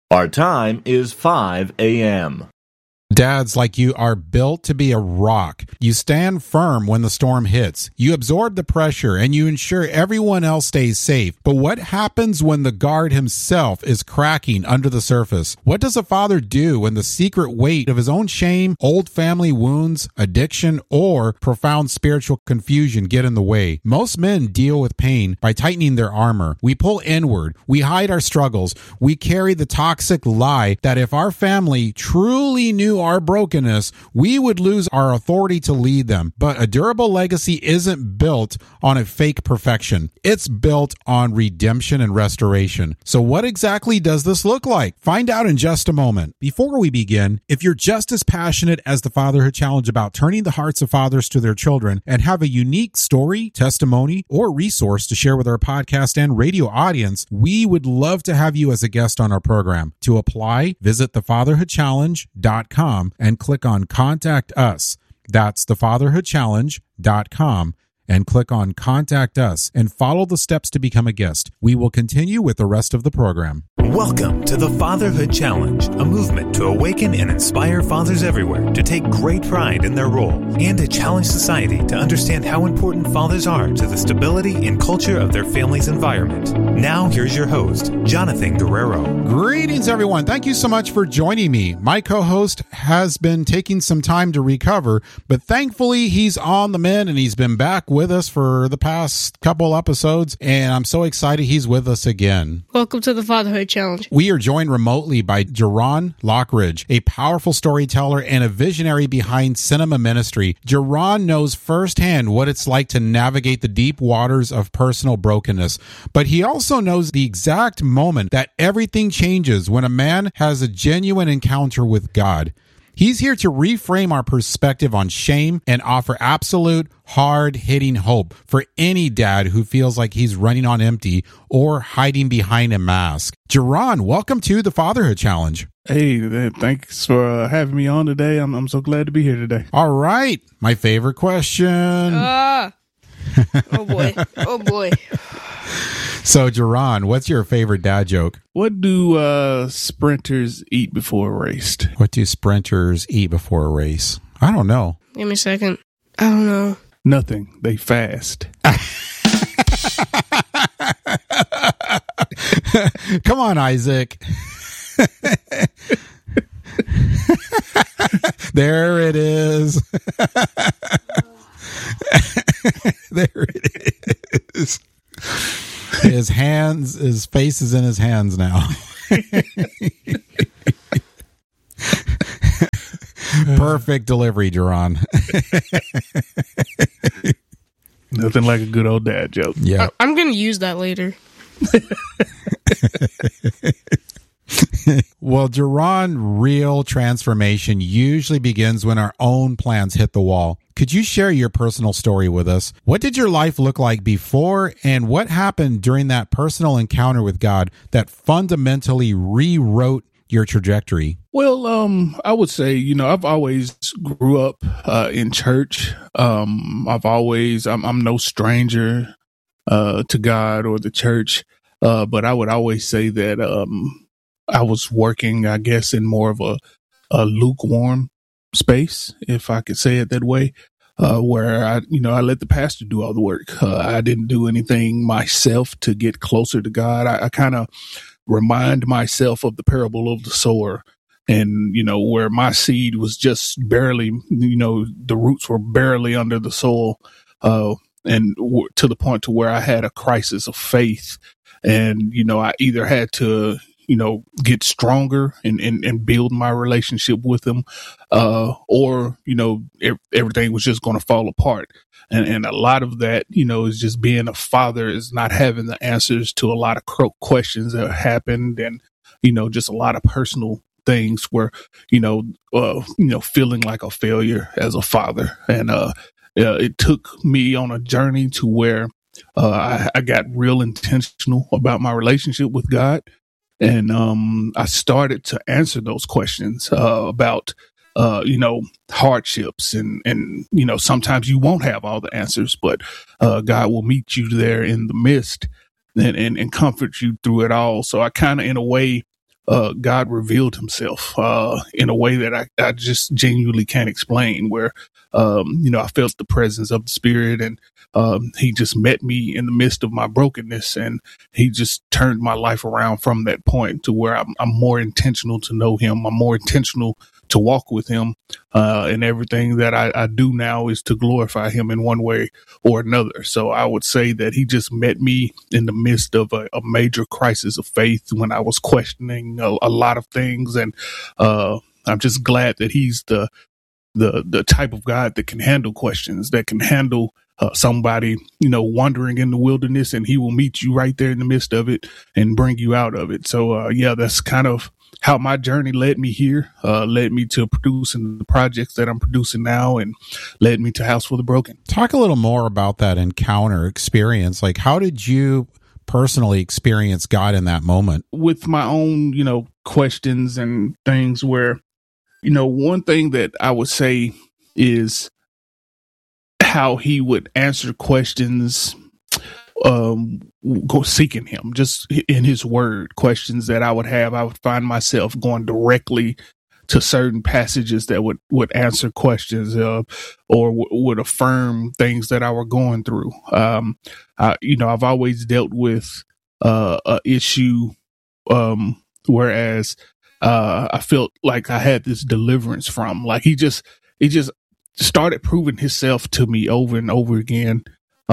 Our time is 5 a.m. Dads like you are built to be a rock. You stand firm when the storm hits. You absorb the pressure and you ensure everyone else stays safe. But what happens when the guard himself is cracking under the surface? What does a father do when the secret weight of his own shame, old family wounds, addiction, or profound spiritual confusion get in the way? Most men deal with pain by tightening their armor. We pull inward. We hide our struggles. We carry the toxic lie that if our family truly knew our brokenness, we would lose our authority to lead them. But a durable legacy isn't built on a fake perfection. It's built on redemption and restoration. So what exactly does this look like? Find out in just a moment. Before we begin, if you're just as passionate as the Fatherhood Challenge about turning the hearts of fathers to their children and have a unique story, testimony, or resource to share with our podcast and radio audience, we would love to have you as a guest on our program. To apply, visit thefatherhoodchallenge.com and click on Contact Us. That's thefatherhoodchallenge.com and click on Contact Us and follow the steps to become a guest. We will continue with the rest of the program. Welcome to the Fatherhood Challenge, a movement to awaken and inspire fathers everywhere to take great pride in their role and to challenge society to understand how important fathers are to the stability and culture of their family's environment. Now, here's your host, Jonathan Guerrero. Greetings, everyone. Thank you so much for joining me. My co-host has been taking some time to recover, but thankfully he's on the mend and he's been back with us for the past couple episodes, and I'm so excited he's with us again. Welcome to the Fatherhood Challenge. We are joined remotely by Jerron Lockridge, a powerful storyteller and a visionary behind Cinema Ministry. Jerron knows firsthand what it's like to navigate the deep waters of personal brokenness, but he also knows the exact moment that everything changes when a man has a genuine encounter with God. He's here to reframe our perspective on shame and offer absolute, hard-hitting hope for any dad who feels like he's running on empty or hiding behind a mask. Jerron, welcome to the Fatherhood Challenge. Hey, thanks for having me on today. I'm so glad to be here today. All right. My favorite question. Oh, boy. Oh, boy. So, Jerron, what's your favorite dad joke? What do sprinters eat before a race? What do sprinters eat before a race? I don't know. Give me a second. I don't know. Nothing. They fast. Come on, Isaac. There it is. There it is. His face is in his hands now. Perfect delivery, Jerron. Nothing like a good old dad joke. Yeah. I'm going to use that later. Well, Jerron, real transformation usually begins when our own plans hit the wall. Could you share your personal story with us? What did your life look like before, and what happened during that personal encounter with God that fundamentally rewrote your trajectory? Well, I would say, I've always grew up in church. I'm no stranger to God or the church, but I would always say that I was working, I guess, in more of a lukewarm space, if I could say it that way, where I let the pastor do all the work. I didn't do anything myself to get closer to God. I kind of remind myself of the parable of the sower, and, where my seed was just barely, the roots were barely under the soil, and to the point to where I had a crisis of faith. And, I either had to, get stronger and build my relationship with him, or, everything was just going to fall apart. And a lot of that, is just being a father is not having the answers to a lot of questions that happened, and, just a lot of personal things where, feeling like a failure as a father. And it took me on a journey to where I got real intentional about my relationship with God. And I started to answer those questions about, hardships and, sometimes you won't have all the answers, but God will meet you there in the midst and comfort you through it all. So I kind of, in a way, God revealed himself in a way that I just genuinely can't explain, where, I felt the presence of the Spirit, and he just met me in the midst of my brokenness, and he just turned my life around from that point to where I'm more intentional to know him. I'm more intentional to walk with him, and everything that I do now is to glorify him in one way or another. So I would say that he just met me in the midst of a major crisis of faith when I was questioning a lot of things. And I'm just glad that he's the type of God that can handle questions, that can handle somebody, wandering in the wilderness, and he will meet you right there in the midst of it and bring you out of it. So, that's kind of how my journey led me here, led me to producing the projects that I'm producing now, and led me to House for the Broken. Talk a little more about that encounter experience. Like, how did you personally experience God in that moment? With my own, questions and things where, one thing that I would say is how he would answer questions, go seeking him just in his word. Questions that I would find myself going directly to certain passages that would answer questions, or would affirm things that I were going through. I've always dealt with a issue, whereas I felt like I had this deliverance from, like he just started proving himself to me over and over again,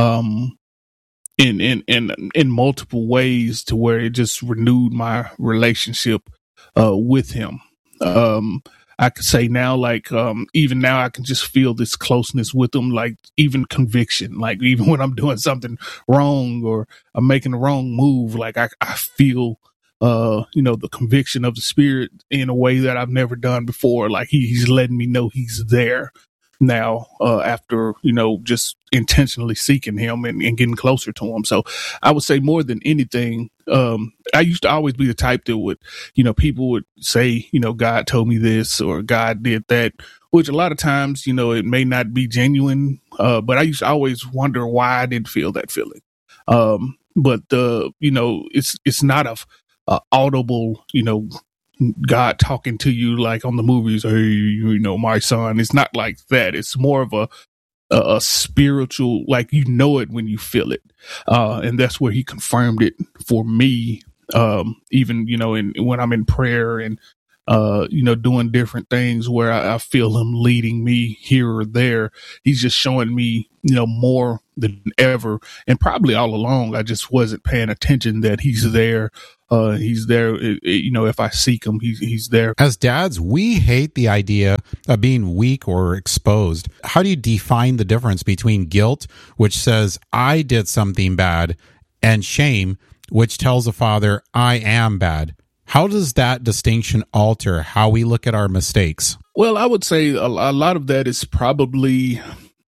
in multiple ways, to where it just renewed my relationship with him. I could say now, like, even now I can just feel this closeness with him, like even conviction, like even when I'm doing something wrong or I'm making the wrong move, like I feel, the conviction of the Spirit in a way that I've never done before. Like he's letting me know he's there now, after, just intentionally seeking him and getting closer to him. So I would say more than anything, I used to always be the type that would, people would say, God told me this or God did that, which a lot of times, it may not be genuine. But I used to always wonder why I didn't feel that feeling. But it's not a audible, God talking to you like on the movies, hey, my son. It's not like that. It's more of a spiritual, like, it when you feel it. And that's where he confirmed it for me. Even, when I'm in prayer and, doing different things where I feel him leading me here or there. He's just showing me, more than ever. And probably all along, I just wasn't paying attention that he's there. He's there, if I seek him, he's there. As dads, we hate the idea of being weak or exposed. How do you define the difference between guilt, which says I did something bad, and shame, which tells a father I am bad? How does that distinction alter how we look at our mistakes? Well, I would say a lot of that is probably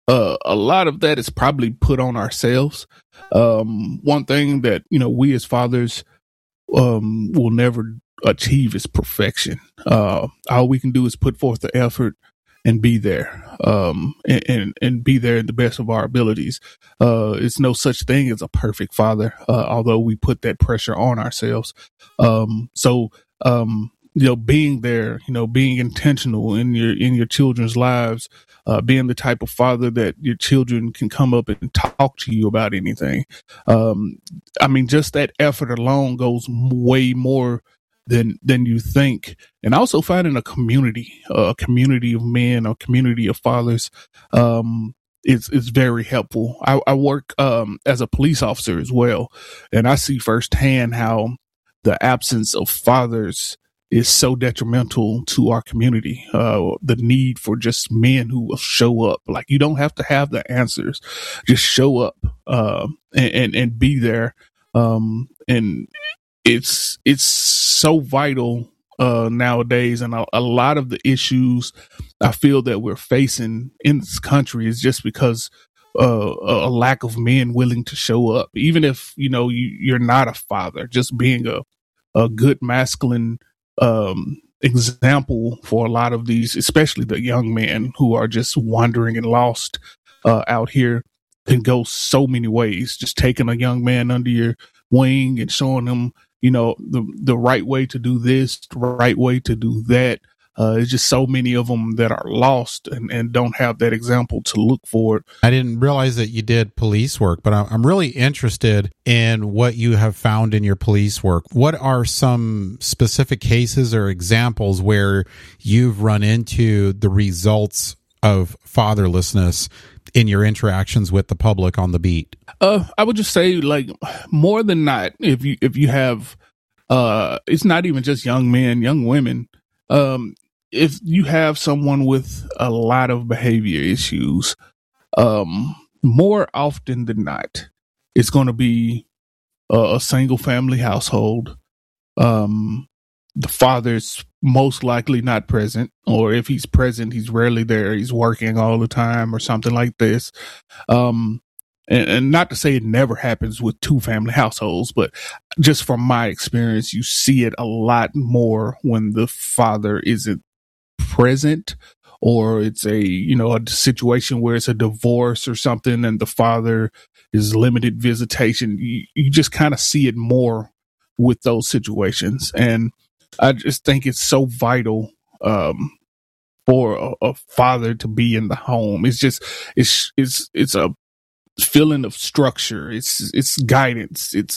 put on ourselves. One thing that, we as fathers will never achieve is perfection. All we can do is put forth the effort and be there, and be there in the best of our abilities. It's no such thing as a perfect father, although we put that pressure on ourselves. Being there, being intentional in your children's lives, being the type of father that your children can come up and talk to you about anything. Just that effort alone goes way more than you think. And also finding a community of men, a community of fathers, is very helpful. I work as a police officer as well, and I see firsthand how the absence of fathers is so detrimental to our community. The need for just men who will show up. Like, you don't have to have the answers, just show up, and be there. And it's so vital nowadays, and a lot of the issues I feel that we're facing in this country is just because a lack of men willing to show up, even if you're not a father. Just being a good masculine example for a lot of these, especially the young men who are just wandering and lost out here, can go so many ways. Just taking a young man under your wing and showing him the right way to do this, the right way to do that. It's just so many of them that are lost and don't have that example to look for. I didn't realize that you did police work, but I'm really interested in what you have found in your police work. What are some specific cases or examples where you've run into the results of fatherlessness in your interactions with the public on the beat? I would just say, like, more than not, if you have, it's not even just young men, young women. If you have someone with a lot of behavior issues, more often than not, it's going to be a single family household. The father's most likely not present, or if he's present, he's rarely there. He's working all the time or something like this. And not to say it never happens with two family households, but just from my experience, you see it a lot more when the father isn't present, or it's a situation where it's a divorce or something and the father is limited visitation. You just kind of see it more with those situations. And I just think it's so vital for a father to be in the home. It's a feeling of structure. It's guidance. It's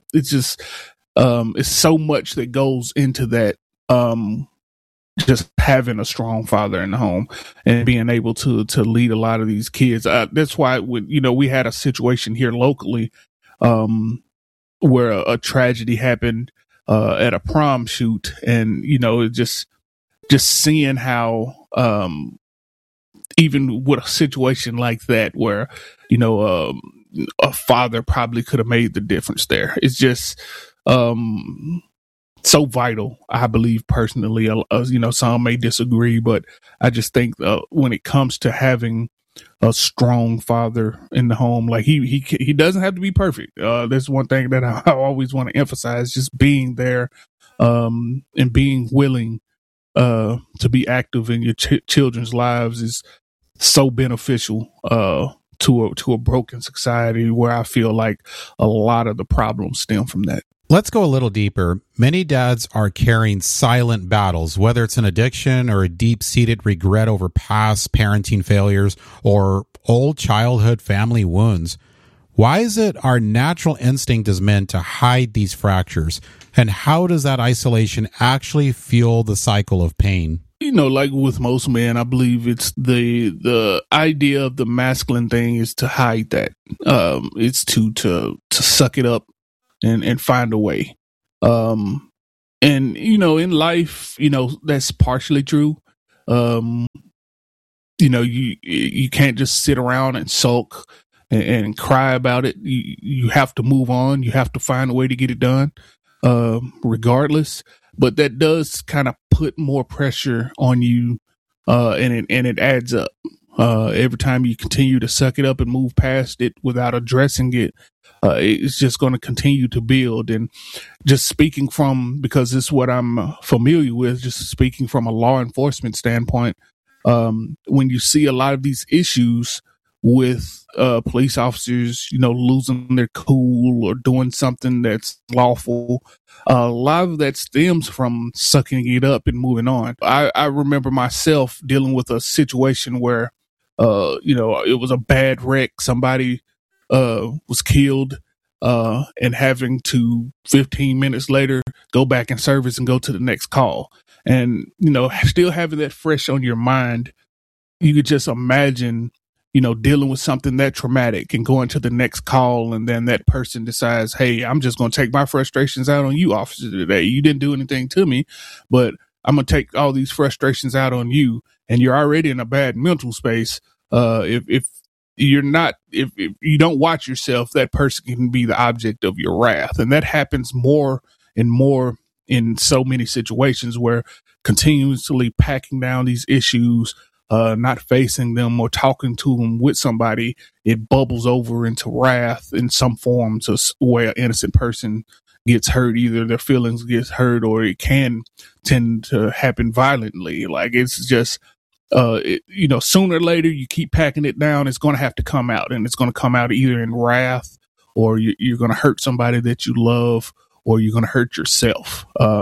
so much that goes into that. Just having a strong father in the home and being able to lead a lot of these kids. That's why we had a situation here locally, where a tragedy happened, at a prom shoot, and, just seeing how, even with a situation like that where, a father probably could have made the difference there. It's just, so vital, I believe personally. Some may disagree, but I just think when it comes to having a strong father in the home, like he doesn't have to be perfect. That's one thing that I always want to emphasize: just being there, and being willing to be active in your children's lives is so beneficial to a broken society, where I feel like a lot of the problems stem from that. Let's go a little deeper. Many dads are carrying silent battles, whether it's an addiction or a deep-seated regret over past parenting failures or old childhood family wounds. Why is it our natural instinct as men to hide these fractures? And how does that isolation actually fuel the cycle of pain? Like with most men, I believe it's the idea of the masculine thing is to hide that. It's to suck it up and find a way. And, in life, that's partially true. You can't just sit around and sulk and cry about it. You have to move on. You have to find a way to get it done, regardless. But that does kind of put more pressure on you, and it adds up. Every time you continue to suck it up and move past it without addressing it, it's just going to continue to build. And just speaking because this is what I'm familiar with, just speaking from a law enforcement standpoint, when you see a lot of these issues with police officers, losing their cool or doing something that's lawful, a lot of that stems from sucking it up and moving on. I remember myself dealing with a situation where, it was a bad wreck. Somebody was killed, and having to 15 minutes later go back in service and go to the next call. And, still having that fresh on your mind, you could just imagine, dealing with something that traumatic and going to the next call. And then that person decides, hey, I'm just going to take my frustrations out on you, officer, today. You didn't do anything to me, but I'm going to take all these frustrations out on you. And you're already in a bad mental space. If you don't watch yourself, that person can be the object of your wrath. And that happens more and more in so many situations, where continuously packing down these issues, not facing them or talking to them with somebody, it bubbles over into wrath in some form, to where an innocent person gets hurt. Either their feelings gets hurt, or it can tend to happen violently. Like, it's just, sooner or later, you keep packing it down, it's going to have to come out, and it's going to come out either in wrath, or you're going to hurt somebody that you love, or you're going to hurt yourself.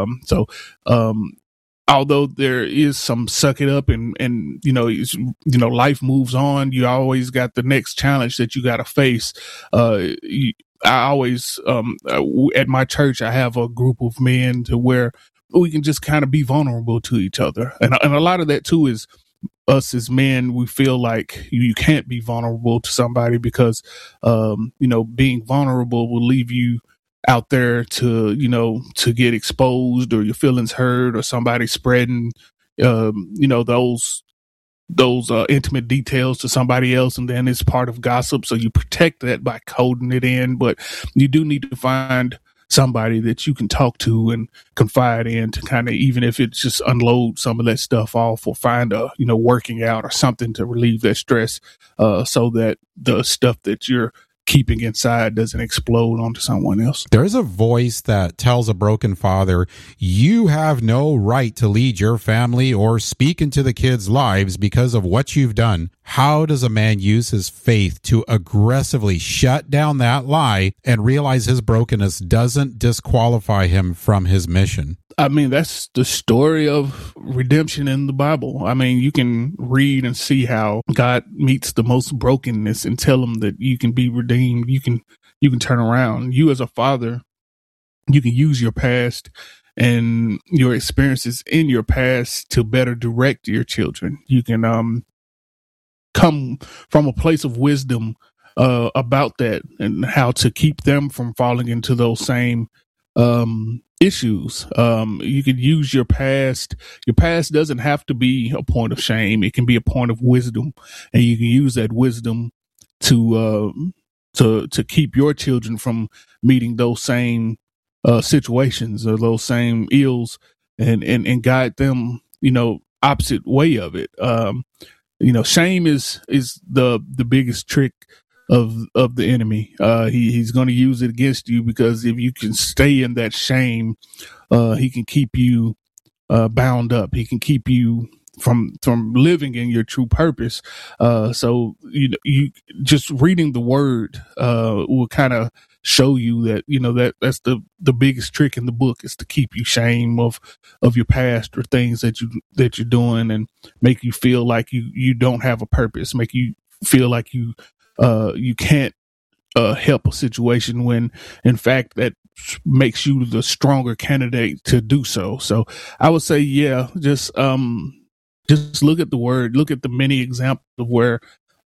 Although there is some suck it up and life moves on, you always got the next challenge that you got to face. I always, at my church, I have a group of men to where we can just kind of be vulnerable to each other. And a lot of that too is us as men. We feel like you can't be vulnerable to somebody because, being vulnerable will leave you out there to get exposed, or your feelings hurt, or somebody spreading, those intimate details to somebody else, and then it's part of gossip. So you protect that by coding it in, but you do need to find somebody that you can talk to and confide in to kind of, even if it's just unload some of that stuff off, or find a, working out or something to relieve that stress, so that the stuff that you're keeping inside doesn't explode onto someone else. There's a voice that tells a broken father, you have no right to lead your family or speak into the kids' lives because of what you've done. How does a man use his faith to aggressively shut down that lie and realize his brokenness doesn't disqualify him from his mission? I mean, that's the story of redemption in the Bible. I mean, you can read and see how God meets the most brokenness and tell them that you can be redeemed. You can turn around. You as a father, you can use your past and your experiences in your past to better direct your children. You can come from a place of wisdom about that and how to keep them from falling into those same issues. You could use your past. Your past doesn't have to be a point of shame. It can be a point of wisdom, and you can use that wisdom to keep your children from meeting those same situations or those same ills, and guide them, opposite way of it. Shame is the biggest trick of the enemy. He's going to use it against you, because if you can stay in that shame, he can keep you bound up. He can keep you from living in your true purpose. So you just reading the word will kind of show you that that's the biggest trick in the book, is to keep you shame of your past or things that you're doing, and make you feel like you don't have a purpose, make you feel like you can't help a situation, when in fact that makes you the stronger candidate to do so. So I would say, just look at the word, look at the many examples of where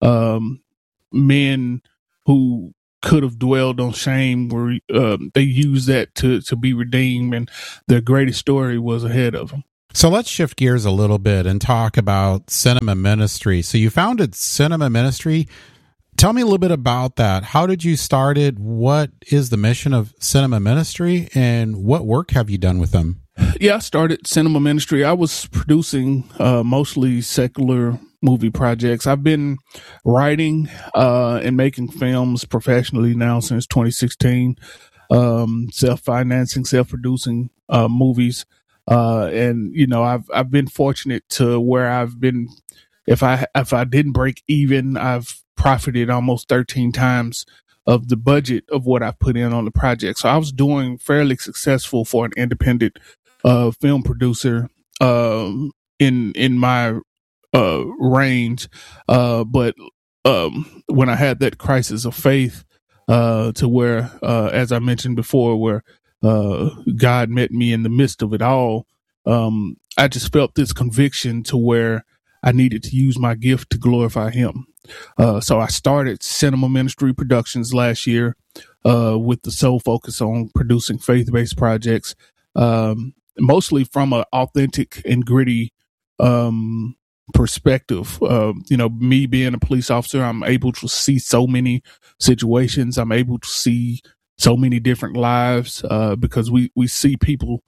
men who could have dwelled on shame were they used that to be redeemed, and their greatest story was ahead of them. So let's shift gears a little bit and talk about Cinema Ministry. So you founded Cinema Ministry. Tell me a little bit about that. How did you start it? What is the mission of Cinema Ministry, and what work have you done with them? Yeah, I started Cinema Ministry. I was producing mostly secular movie projects. I've been writing and making films professionally now since 2016, self-financing, self-producing movies. And I've been fortunate to where I've been, if I didn't break even, I've profited almost 13 times of the budget of what I put in on the project. So I was doing fairly successful for an independent film producer in my range. But when I had that crisis of faith, to where, as I mentioned before, where God met me in the midst of it all, I just felt this conviction to where I needed to use my gift to glorify Him. So I started Cinema Ministry Productions last year with the sole focus on producing faith-based projects, mostly from an authentic and gritty perspective. Me being a police officer, I'm able to see so many situations. I'm able to see so many different lives because we see people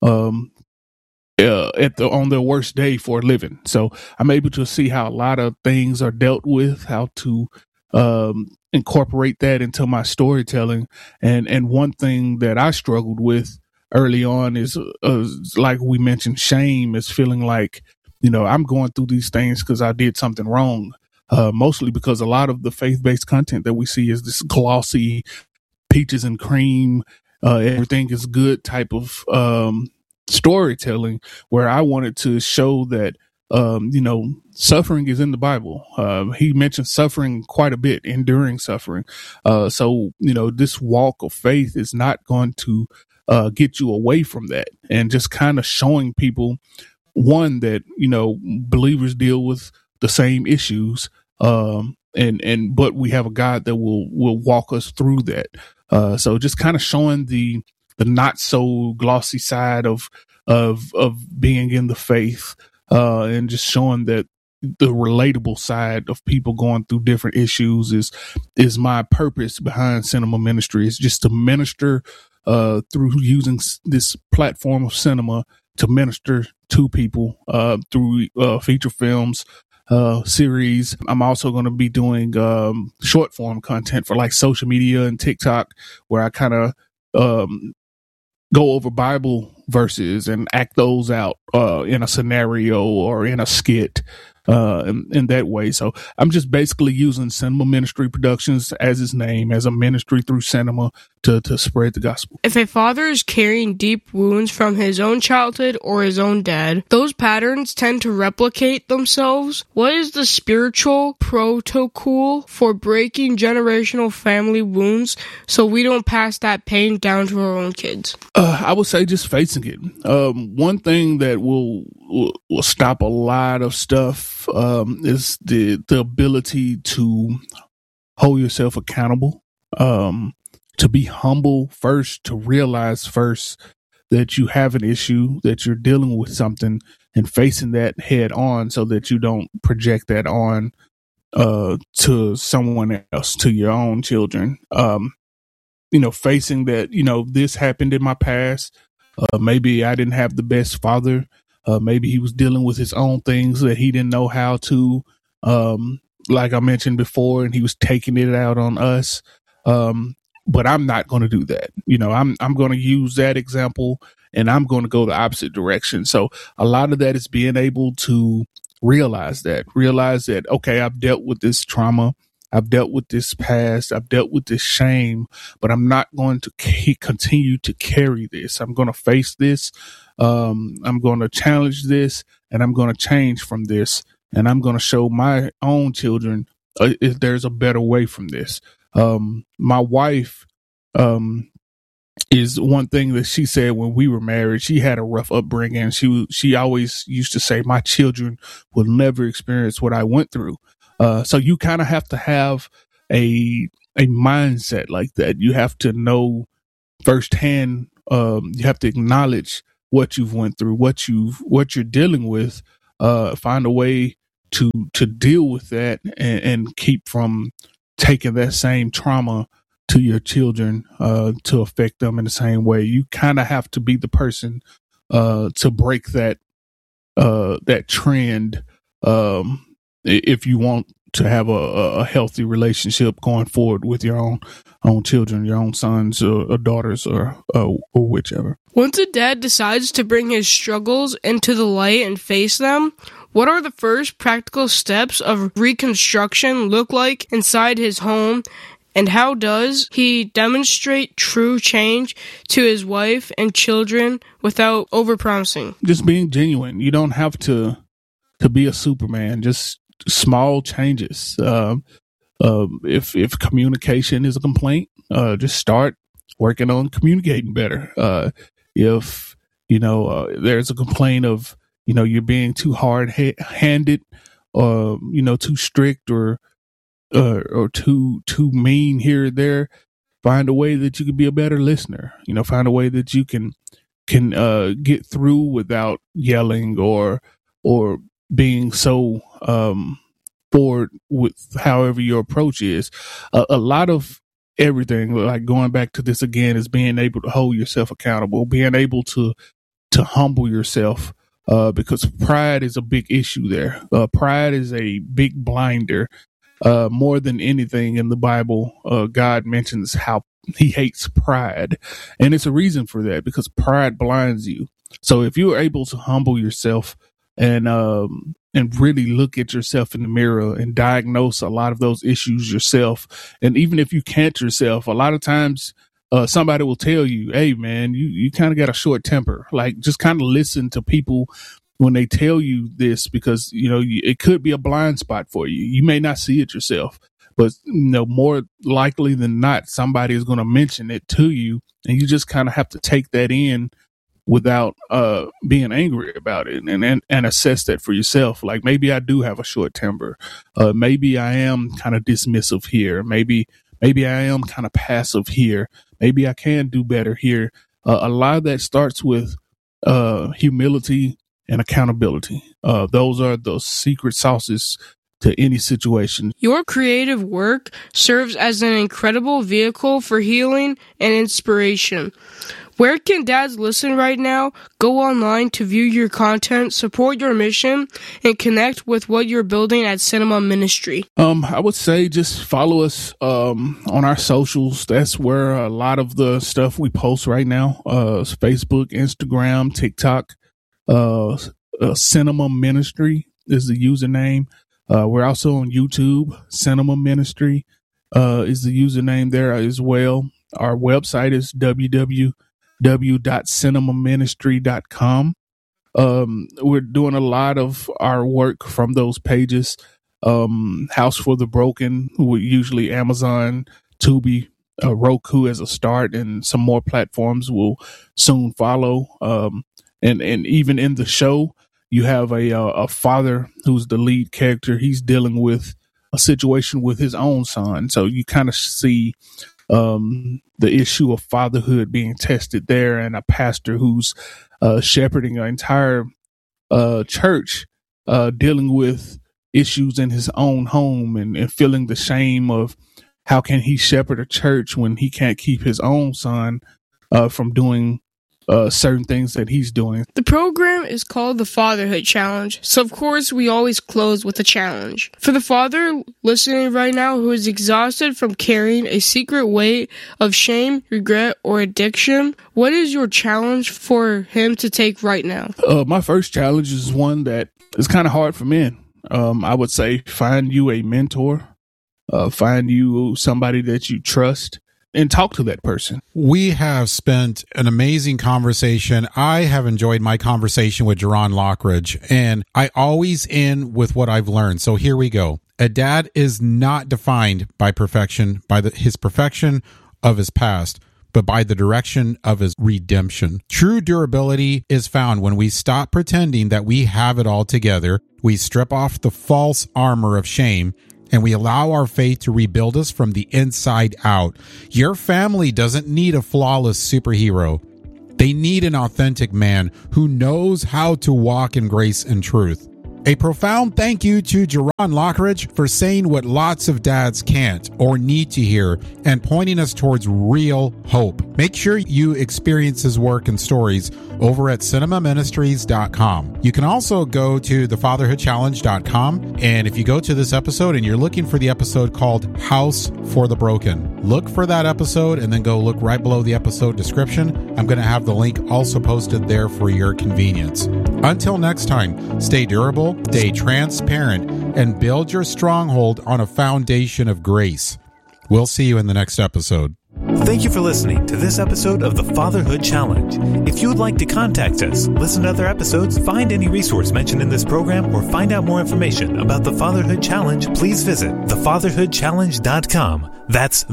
on their worst day for a living. So I'm able to see how a lot of things are dealt with, how to incorporate that into my storytelling. And one thing that I struggled with early on is like we mentioned, shame, is feeling like, I'm going through these things because I did something wrong. Mostly because a lot of the faith-based content that we see is this glossy peaches and cream, everything is good type of storytelling, where I wanted to show that suffering is in the Bible. He mentioned suffering quite a bit, enduring suffering. So this walk of faith is not going to get you away from that, and just kind of showing people, one, that believers deal with the same issues, but we have a God that will walk us through that. So just kind of showing the not so glossy side of being in the faith, and just showing that the relatable side of people going through different issues is my purpose behind Cinema Ministry. Is just to minister through using this platform of cinema to minister to people through feature films, series. I'm also going to be doing short form content for like social media and TikTok, where I kind of go over Bible verses and act those out in a scenario or in a skit, in that way. So I'm just basically using Cinema Ministry Productions as its name, as a ministry through cinema to spread the gospel. If a father is carrying deep wounds from his own childhood or his own dad, those patterns tend to replicate themselves. What is the spiritual protocol for breaking generational family wounds so we don't pass that pain down to our own kids? I would say just facing it. One thing that will stop a lot of stuff is the ability to hold yourself accountable, to be humble first, to realize first that you have an issue, that you're dealing with something, and facing that head on, so that you don't project that on to someone else, to your own children. Facing that, this happened in my past. Maybe I didn't have the best father. Maybe he was dealing with his own things that he didn't know how to, like I mentioned before, and he was taking it out on us. But I'm not going to do that. I'm going to use that example, and I'm going to go the opposite direction. So a lot of that is being able to realize that, okay, I've dealt with this trauma. I've dealt with this past. I've dealt with this shame, but I'm not going to continue to carry this. I'm going to face this. I'm going to challenge this, and I'm going to change from this. And I'm going to show my own children if there's a better way from this. My wife, is one thing that she said when we were married. She had a rough upbringing. She always used to say, my children will never experience what I went through. So you kind of have to have a mindset like that. You have to know firsthand. You have to acknowledge what you've went through, what you're dealing with. Find a way to deal with that and keep from taking that same trauma to your children, to affect them in the same way. You kind of have to be the person to break that trend, if you want to have a healthy relationship going forward with your own children, your own sons or daughters or whichever. Once a dad decides to bring his struggles into the light and face them, what are the first practical steps of reconstruction look like inside his home? And how does he demonstrate true change to his wife and children without overpromising? Just being genuine. You don't have to be a Superman. Just small changes. If communication is a complaint, just start working on communicating better. If there's a complaint of you're being too hard-handed, or too strict, or too mean here or there, find a way that you can be a better listener. Find a way that you can get through without yelling or being so forward with however your approach is. A lot of everything, like going back to this again, is being able to hold yourself accountable, being able to humble yourself, because pride is a big issue there. Pride is a big blinder. More than anything in the Bible, God mentions how he hates pride. And it's a reason for that, because pride blinds you. So if you're able to humble yourself and really look at yourself in the mirror and diagnose a lot of those issues yourself, and even if you can't yourself, a lot of times somebody will tell you, hey, man, you kind of got a short temper. Like, just kind of listen to people when they tell you this, because, it could be a blind spot for you. You may not see it yourself, but, more likely than not, somebody is going to mention it to you, and you just kind of have to take that in without being angry about it, and assess that for yourself. Like, maybe I do have a short temper. Maybe I am kind of dismissive here. Maybe I am kind of passive here. Maybe I can do better here. A lot of that starts with humility and accountability. Those are the secret sauces to any situation. Your creative work serves as an incredible vehicle for healing and inspiration. Where can dads listen right now? Go online to view your content, support your mission, and connect with what you're building at Cinema Ministry. I would say just follow us on our socials. That's where a lot of the stuff we post right now. Facebook, Instagram, TikTok. Cinema Ministry is the username. We're also on YouTube. Cinema Ministry is the username there as well. Our website is www.cinemaministry.com. We're doing a lot of our work from those pages. House for the Broken, usually Amazon, Tubi, Roku as a start, and some more platforms will soon follow. And even in the show, you have a father who's the lead character. He's dealing with a situation with his own son. So you kind of see the issue of fatherhood being tested there, and a pastor who's shepherding an entire church, dealing with issues in his own home, and feeling the shame of how can he shepherd a church when he can't keep his own son from doing certain things that he's doing. The program is called the Fatherhood Challenge, so of course we always close with a challenge. For the father listening right now who is exhausted from carrying a secret weight of shame, regret, or addiction, what is your challenge for him to take right now? My first challenge is one that is kind of hard for men. I would say find you a mentor, find you somebody that you trust, and talk to that person. We have spent an amazing conversation. I have enjoyed my conversation with Jerron Lockridge, and I always end with what I've learned. So here we go. A dad is not defined by perfection, by his perfection of his past, but by the direction of his redemption. True durability is found when we stop pretending that we have it all together. We strip off the false armor of shame, and we allow our faith to rebuild us from the inside out. Your family doesn't need a flawless superhero. They need an authentic man who knows how to walk in grace and truth. A profound thank you to Jerron Lockridge for saying what lots of dads can't or need to hear and pointing us towards real hope. Make sure you experience his work and stories over at cinemaministries.com. You can also go to thefatherhoodchallenge.com, and if you go to this episode and you're looking for the episode called House for the Broken, look for that episode and then go look right below the episode description. I'm going to have the link also posted there for your convenience. Until next time, stay durable, stay transparent, and build your stronghold on a foundation of grace. We'll see you in the next episode. Thank you for listening to this episode of the Fatherhood Challenge. If you would like to contact us, listen to other episodes, find any resource mentioned in this program, or find out more information about the Fatherhood Challenge, please visit thefatherhoodchallenge.com. That's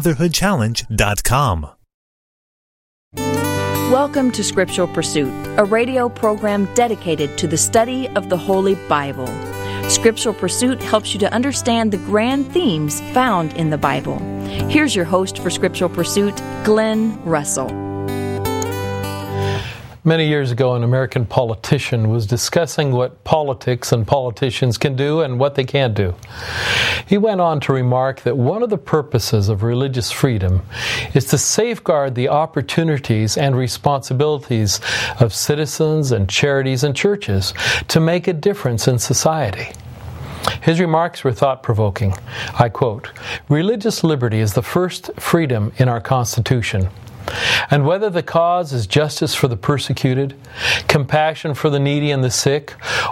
thefatherhoodchallenge.com. Welcome to Scriptural Pursuit, a radio program dedicated to the study of the Holy Bible. Scriptural Pursuit helps you to understand the grand themes found in the Bible. Here's your host for Scriptural Pursuit, Glenn Russell. Many years ago, an American politician was discussing what politics and politicians can do and what they can't do. He went on to remark that one of the purposes of religious freedom is to safeguard the opportunities and responsibilities of citizens and charities and churches to make a difference in society. His remarks were thought-provoking. I quote, "Religious liberty is the first freedom in our Constitution. And whether the cause is justice for the persecuted, compassion for the needy and the sick,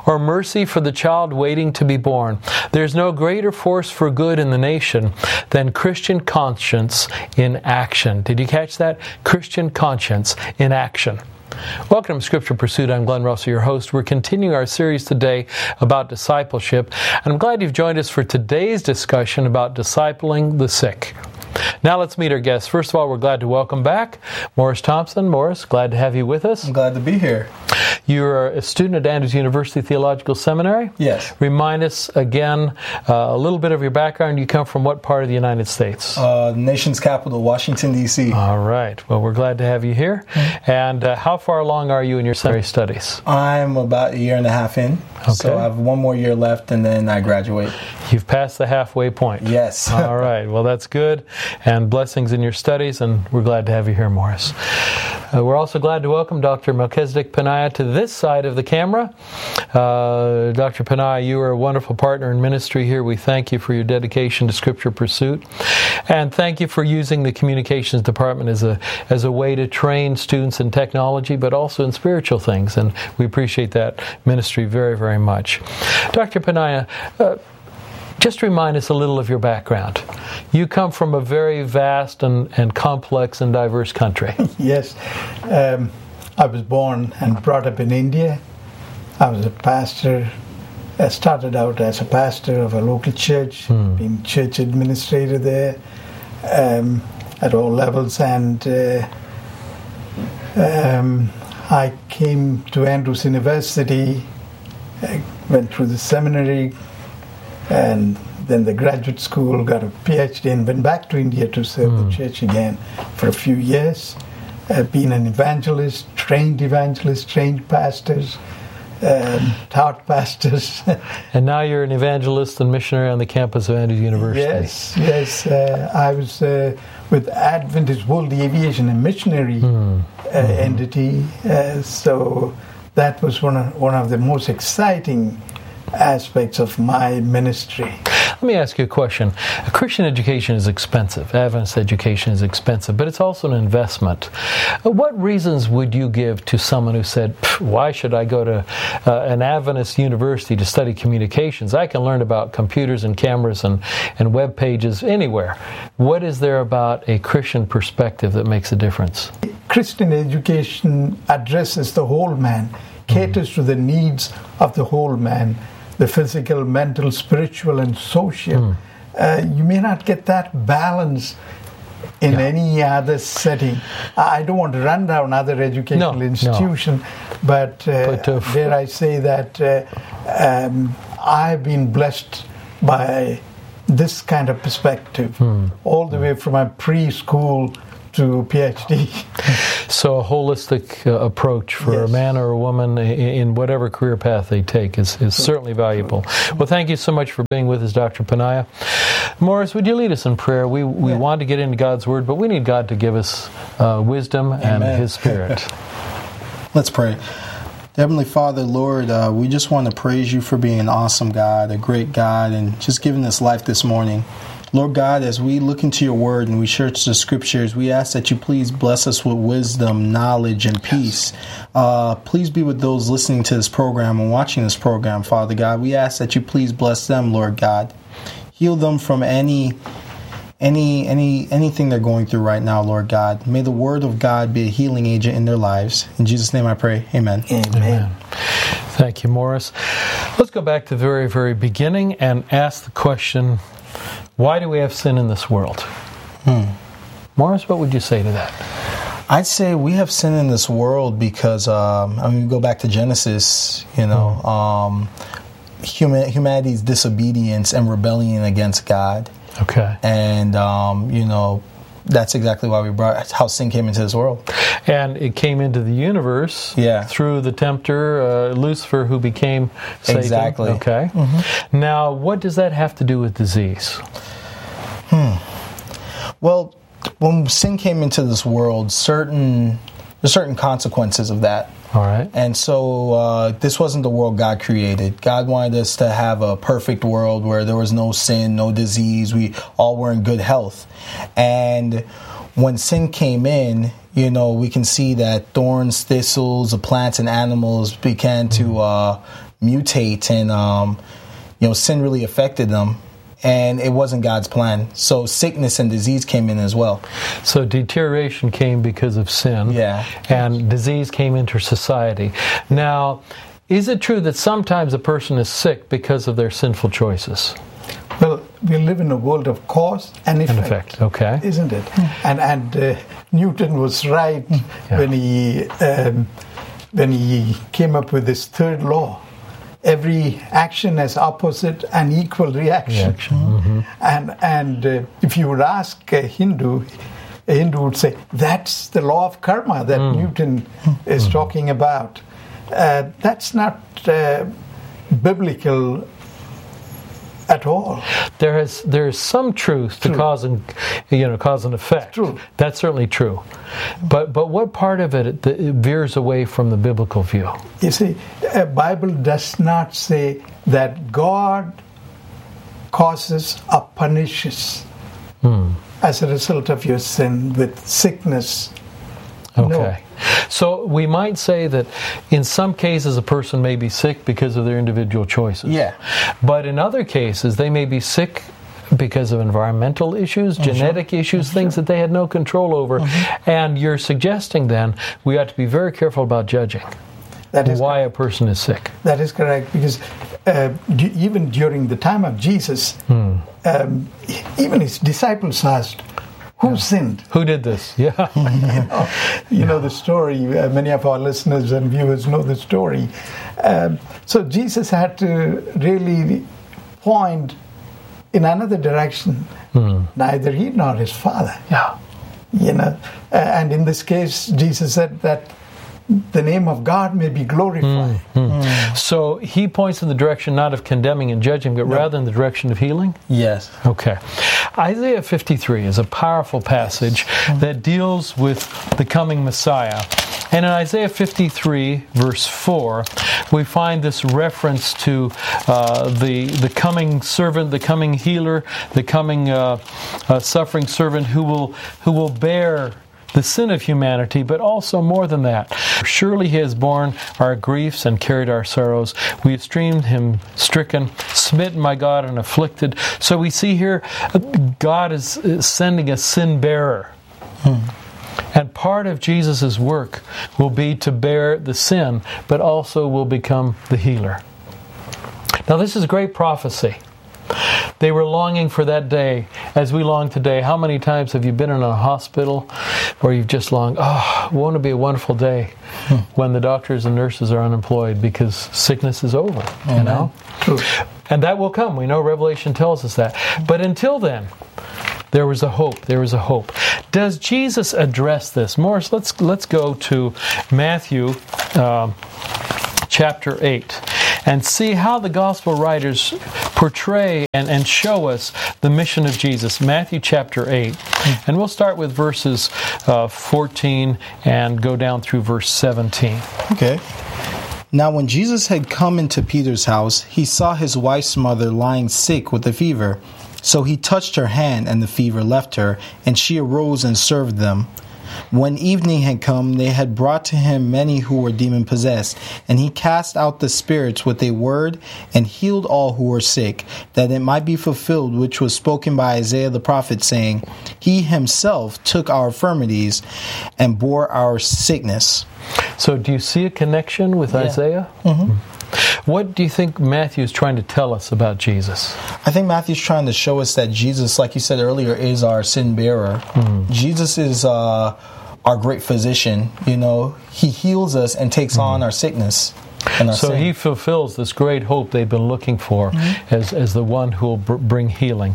or mercy for the child waiting to be born. There's no greater force for good in the nation than Christian conscience in action. Did you catch that? Christian conscience in action. Welcome to Scripture Pursuit. I'm Glenn Russell, your host. We're continuing our series today about discipleship, and I'm glad you've joined us for today's discussion about discipling the sick. Now let's meet our guests. First of all, we're glad to welcome back Morris Thompson. Morris, glad to have you with us. I'm glad to be here. You're a student at Andrews University Theological Seminary? Yes. Remind us again a little bit of your background. You come from what part of the United States? The nation's capital, Washington, D.C. All right. Well, we're glad to have you here. Mm-hmm. And how far along are you in your seminary studies? I'm about a year and a half in. Okay. So I have one more year left, and then I graduate. You've passed the halfway point. Yes. All right. Well, that's good. And blessings in your studies, and we're glad to have you here, Morris. We're also glad to welcome Dr. Melchizedek Paniah to this side of the camera. Dr. Paniah, you are a wonderful partner in ministry here. We thank you for your dedication to Scripture Pursuit, and thank you for using the communications department as a way to train students in technology, but also in spiritual things, and we appreciate that ministry very, very much. Dr. Paniah, just remind us a little of your background. You come from a very vast and complex and diverse country. Yes. I was born and brought up in India. I was a pastor. I started out as a pastor of a local church, being church administrator there at all levels. And I came to Andrews University, I went through the seminary, and then the graduate school, got a PhD, and went back to India to serve the church again for a few years. I've been an evangelist, trained pastors, taught pastors. And now you're an evangelist and missionary on the campus of Andrews University. Yes. I was with Adventist World Aviation, a missionary entity. So that was one of the most exciting aspects of my ministry. Let me ask you a question. Christian education is expensive. Adventist education is expensive, but it's also an investment. What reasons would you give to someone who said, why should I go to an Adventist university to study communications? I can learn about computers and cameras and web pages anywhere. What is there about a Christian perspective that makes a difference? Christian education addresses the whole man, caters to the needs of the whole man, the physical, mental, spiritual, and social. You may not get that balance in any other setting. I don't want to run down other educational institutions, but dare I say that I've been blessed by this kind of perspective, all the way from my preschool to PhD. So a holistic approach for a man or a woman in whatever career path they take is certainly valuable. Well, thank you so much for being with us, Dr. Paniah. Morris, would you lead us in prayer? We want to get into God's Word, but we need God to give us wisdom and His Spirit. Let's pray. Heavenly Father, Lord, we just want to praise you for being an awesome God, a great God, and just giving us life this morning. Lord God, as we look into your word and we search the scriptures, we ask that you please bless us with wisdom, knowledge, and peace. Please be with those listening to this program and watching this program, Father God. We ask that you please bless them, Lord God. Heal them from anything they're going through right now, Lord God. May the word of God be a healing agent in their lives. In Jesus' name I pray. Amen. Amen. Thank you, Morris. Let's go back to the very, very beginning and ask the question, why do we have sin in this world? Morris, what would you say to that? I'd say we have sin in this world because, we go back to Genesis, humanity's disobedience and rebellion against God. Okay. And, that's exactly why how sin came into this world. And it came into the universe through the tempter, Lucifer, who became Satan. Exactly. Okay. Mm-hmm. Now, what does that have to do with disease? Well, when sin came into this world, there's certain consequences of that. All right. And so this wasn't the world God created. God wanted us to have a perfect world where there was no sin, no disease. We all were in good health. And when sin came in, we can see that thorns, thistles, the plants and animals began to mutate, and sin really affected them. And it wasn't God's plan. So sickness and disease came in as well. So deterioration came because of sin. Yeah. And disease came into society. Now, is it true that sometimes a person is sick because of their sinful choices? Well, we live in a world of cause and effect. Okay. Isn't it? And Newton was right when he came up with this third law. Every action has opposite and equal reaction. Mm-hmm. And if you would ask a Hindu would say, that's the law of karma that Newton is talking about. That's not biblical at all. There is some truth to cause and effect. True. That's certainly true. But what part of it veers away from the biblical view? You see, the Bible does not say that God causes or punishes as a result of your sin with sickness. Okay. No. So we might say that in some cases a person may be sick because of their individual choices. Yeah. But in other cases they may be sick because of environmental issues, genetic issues, things that they had no control over. And you're suggesting then we ought to be very careful about judging why a person is sick. That is correct, because even during the time of Jesus, even his disciples asked, who sinned? Who did this? Yeah. You know the story. Many of our listeners and viewers know the story. So Jesus had to really point in another direction. Neither he nor his Father. Yeah. And in this case, Jesus said that the name of God may be glorified. So he points in the direction not of condemning and judging, but rather in the direction of healing? Yes. Okay. Isaiah 53 is a powerful passage that deals with the coming Messiah. And in Isaiah 53, verse 4, we find this reference to the coming servant, the coming healer, the coming suffering servant who will bear the sin of humanity, but also more than that. Surely he has borne our griefs and carried our sorrows. We have esteemed him stricken, smitten by God and afflicted. So we see here God is sending a sin bearer. And part of Jesus' work will be to bear the sin, but also will become the healer. Now this is great prophecy. They were longing for that day as we long today. How many times have you been in a hospital where you've just longed, won't it be a wonderful day when the doctors and nurses are unemployed because sickness is over, you know? True. And that will come. We know Revelation tells us that. But until then, there was a hope. There was a hope. Does Jesus address this? Morris, let's go to Matthew chapter 8 and see how the gospel writers portray and show us the mission of Jesus. Matthew chapter 8. And we'll start with verses 14 and go down through verse 17. Okay. Now when Jesus had come into Peter's house, he saw his wife's mother lying sick with a fever. So he touched her hand, and the fever left her, and she arose and served them. When evening had come, they had brought to him many who were demon-possessed, and he cast out the spirits with a word, and healed all who were sick, that it might be fulfilled which was spoken by Isaiah the prophet, saying, He himself took our infirmities, and bore our sickness. So do you see a connection with Isaiah? What do you think Matthew is trying to tell us about Jesus? I think Matthew's trying to show us that Jesus, like you said earlier, is our sin bearer. Jesus is our great physician. You know, he heals us and takes on our sickness and our sin. He fulfills this great hope they've been looking for as the one who will bring healing.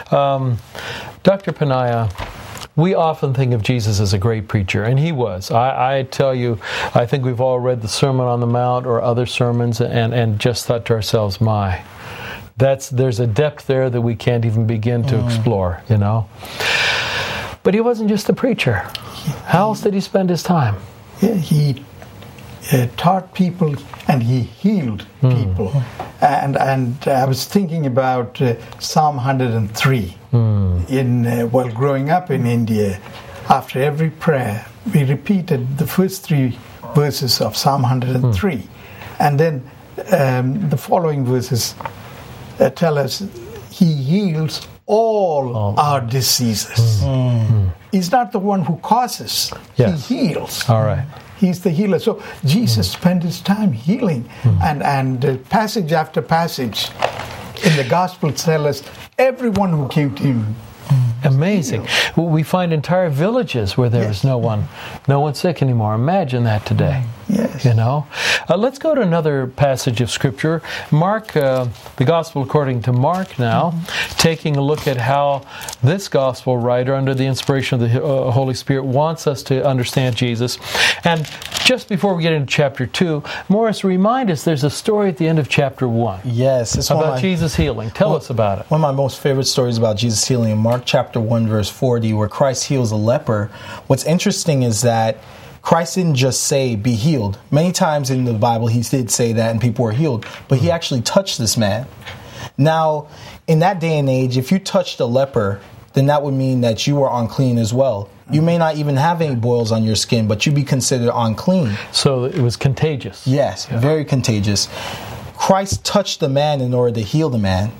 Dr. Paniah, we often think of Jesus as a great preacher, and he was. I tell you, I think we've all read the Sermon on the Mount or other sermons and just thought to ourselves, there's a depth there that we can't even begin to explore, you know. But he wasn't just a preacher. How else did he spend his time? He taught people and he healed people. And I was thinking about Psalm 103. While growing up in India, after every prayer, we repeated the first 3 verses of Psalm 103. And then the following verses tell us he heals all our diseases. He's not the one who causes. Yes. He heals. All right. He's the healer. So Jesus spent his time healing. And passage after passage in the Gospels tell us everyone who came to him. Amazing. Well, we find entire villages where there is no one sick anymore. Imagine that today. Yes. You know. Let's go to another passage of Scripture. Mark, the Gospel according to Mark now, taking a look at how this Gospel writer, under the inspiration of the Holy Spirit, wants us to understand Jesus. And just before we get into chapter 2, Morris, remind us, there's a story at the end of chapter 1. Yes. It's about Jesus healing. Tell us about it. One of my most favorite stories about Jesus healing in Mark chapter 1, verse 40, where Christ heals a leper. What's interesting is that Christ didn't just say, be healed. Many times in the Bible, he did say that and people were healed. But he actually touched this man. Now, in that day and age, if you touched a leper, then that would mean that you were unclean as well. You may not even have any boils on your skin, but you'd be considered unclean. So it was contagious. Yes, very contagious. Christ touched the man in order to heal the man.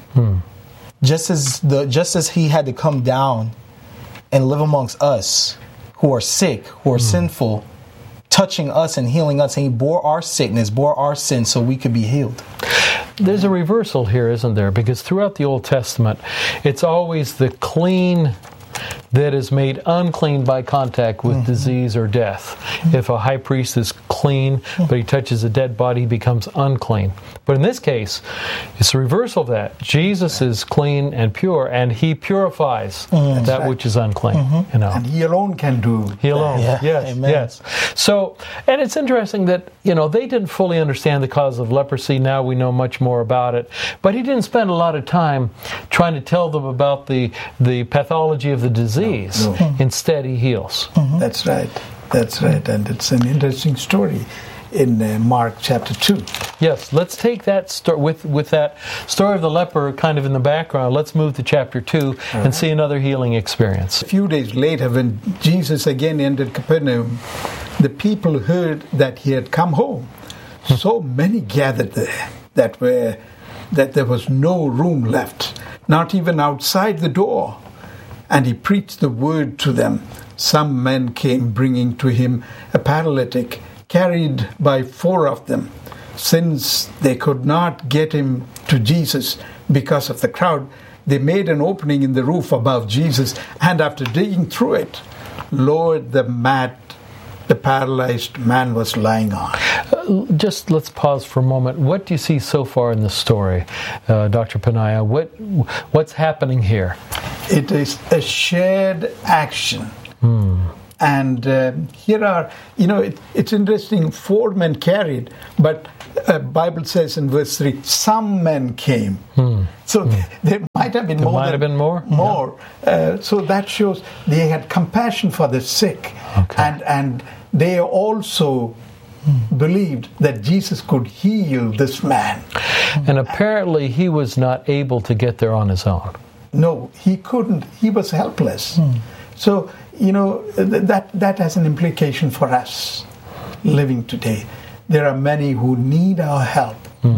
Just as he had to come down and live amongst us who are sick, who are sinful, touching us and healing us, and he bore our sickness, bore our sin so we could be healed. There's a reversal here, isn't there? Because throughout the Old Testament, it's always the clean that is made unclean by contact with disease or death. If a high priest is clean, but he touches a dead body, he becomes unclean. But in this case, it's the reversal of that. Jesus is clean and pure, and he purifies that which is unclean. You know, And he alone can do. he alone. Yeah. Yes, Amen. yes. So, and it's interesting that, you know, they didn't fully understand the cause of leprosy. Now we know much more about it. But he didn't spend a lot of time trying to tell them about the pathology of the disease. No. Instead, he heals. That's right. That's right. And it's an interesting story in Mark chapter 2. Yes, let's take that with that story of the leper kind of in the background. Let's move to chapter 2 and see another healing experience. A few days later, when Jesus again entered Capernaum, the people heard that he had come home. So many gathered there that there was no room left, not even outside the door. And he preached the word to them. Some men came bringing to him a paralytic, carried by 4 of them. Since they could not get him to Jesus because of the crowd, they made an opening in the roof above Jesus, and after digging through it, lowered the mat the paralyzed man was lying on. Just let's pause for a moment. What do you see so far in the story, Dr. Panaya? What's happening here? It is a shared action. And here are, it's interesting, 4 men carried, but Bible says in verse 3, some men came. So there might have been more. There might have been more? More. So that shows they had compassion for the sick. Okay. And they also believed that Jesus could heal this man. And apparently he was not able to get there on his own. No, he couldn't. He was helpless. So, that has an implication for us living today. There are many who need our help.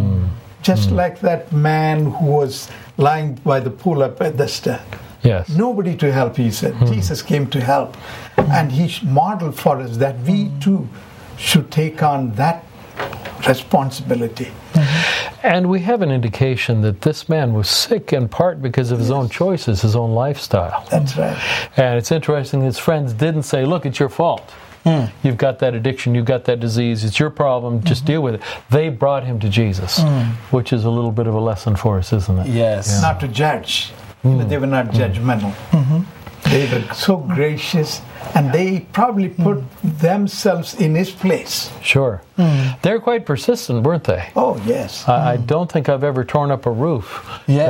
Just like that man who was lying by the pool at Bethesda. Yes. Nobody to help, he said. Jesus came to help. And he modeled for us that we too should take on that responsibility. And we have an indication that this man was sick in part because of his own choices, his own lifestyle. That's right. And it's interesting, his friends didn't say, look, it's your fault. You've got that addiction, you've got that disease, it's your problem, just deal with it. They brought him to Jesus, which is a little bit of a lesson for us, isn't it? Yes. Not to judge, but they were not judgmental. They were so gracious, and they probably put themselves in his place. Sure. They're quite persistent, weren't they? Oh, yes. I don't think I've ever torn up a roof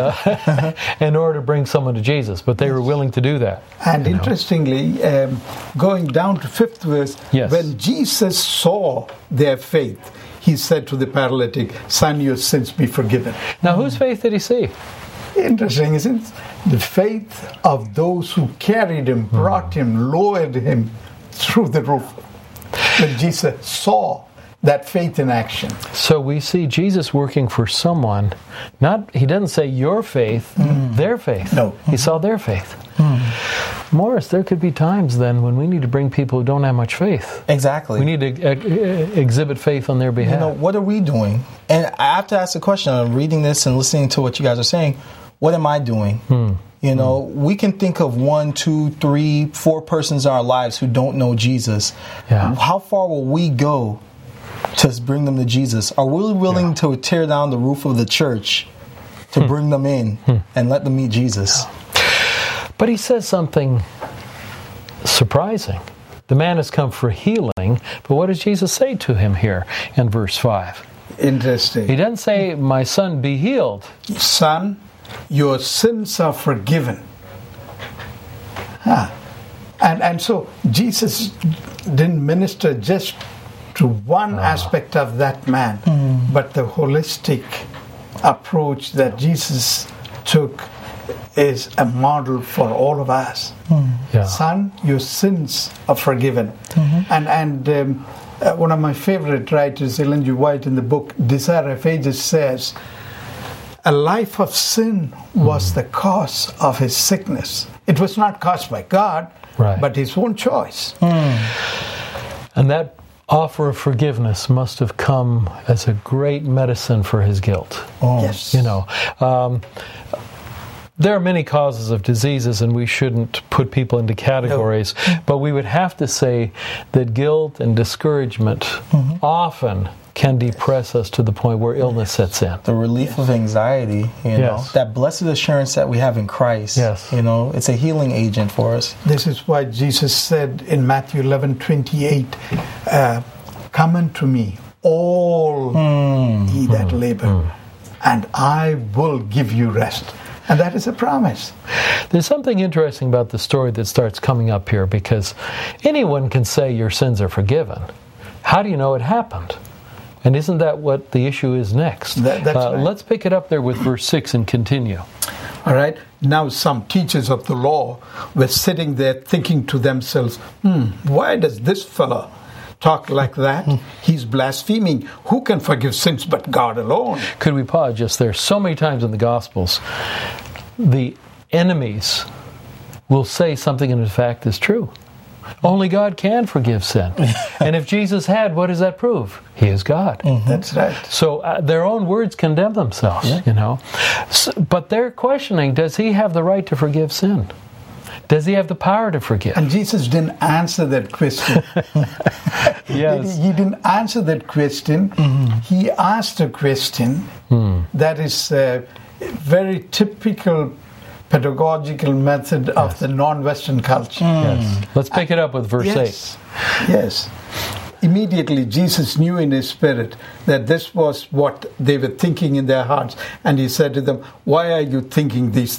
in order to bring someone to Jesus, but they were willing to do that. And interestingly, going down to 5th verse, when Jesus saw their faith, he said to the paralytic, son, your sins be forgiven. Now, whose faith did he see? Interesting, isn't it? The faith of those who carried him, brought him, lowered him through the roof. When Jesus saw that faith in action. So we see Jesus working for someone. He doesn't say your faith, their faith. No. He saw their faith. Morris, there could be times then when we need to bring people who don't have much faith. Exactly. We need to exhibit faith on their behalf. You know, what are we doing? And I have to ask the question, I'm reading this and listening to what you guys are saying, what am I doing? You know, we can think of 1, 2, 3, 4 persons in our lives who don't know Jesus. Yeah. How far will we go to bring them to Jesus? Are we willing to tear down the roof of the church to bring them in and let them meet Jesus? But he says something surprising. The man has come for healing, but what does Jesus say to him here in verse 5? Interesting. He doesn't say, my son, be healed. Son, your sins are forgiven. And so Jesus didn't minister just to one aspect of that man, but the holistic approach that Jesus took is a model for all of us. Yeah. Son, your sins are forgiven. And one of my favorite writers, Ellen G. White, in the book Desire of Ages says, a life of sin was the cause of his sickness. It was not caused by God, but his own choice. And that offer of forgiveness must have come as a great medicine for his guilt. Yes. You know, there are many causes of diseases, and we shouldn't put people into categories, but we would have to say that guilt and discouragement often can depress us to the point where illness sets in. The relief of anxiety, you know, that blessed assurance that we have in Christ. You know, it's a healing agent for us. This is why Jesus said in Matthew 11:28, come unto me, all ye that labor, and I will give you rest. And that is a promise. There's something interesting about the story that starts coming up here, because anyone can say your sins are forgiven. How do you know it happened? And isn't that what the issue is next? That's right. Let's pick it up there with verse 6 and continue. All right. Now some teachers of the law were sitting there thinking to themselves, why does this fellow talk like that? He's blaspheming. Who can forgive sins but God alone? Could we pause just there? So many times in the Gospels, the enemies will say something in fact is true. Only God can forgive sin. And if Jesus had, what does that prove? He is God. That's right. So their own words condemn themselves, you know. But they're questioning, does he have the right to forgive sin? Does he have the power to forgive? And Jesus didn't answer that question. Yes. He didn't answer that question. He asked a question that is a very typical pedagogical method of the non-Western culture. Yes. Let's pick it up with verse 8. Yes. Immediately Jesus knew in his spirit that this was what they were thinking in their hearts. And he said to them, why are you thinking these